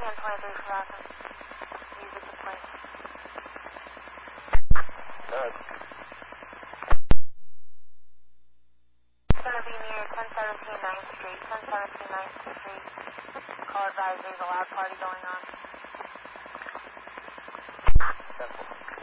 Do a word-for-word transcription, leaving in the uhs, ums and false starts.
Coming in twenty-three Falcon. Music to play. Good. It's going to be near ten seventeen ninth Street. ten seventeen ninth Street. Call advisory, there's a loud party going on. Simple.